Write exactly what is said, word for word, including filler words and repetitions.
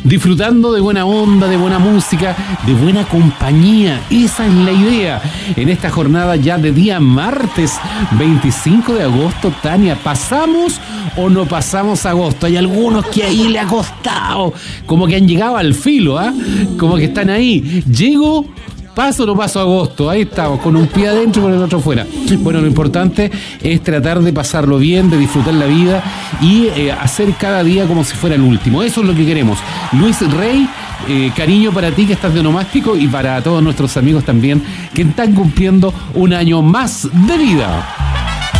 disfrutando de buena onda, de buena música, de buena compañía. Esa es la idea. En esta jornada ya de día martes veinticinco de agosto, Tania, ¿pasamos o no pasamos agosto? Hay algunos que ahí le ha costado, como que han llegado al filo, ¿ah? ¿eh? Como que están ahí. Llego, paso o no paso agosto. Ahí estamos, con un pie adentro y con el otro fuera. Bueno, lo importante es tratar de pasarlo bien, de disfrutar la vida y eh, hacer cada día como si fuera el último. Eso es lo que queremos. Luis Rey, eh, cariño para ti que estás de onomástico y para todos nuestros amigos también que están cumpliendo un año más de vida.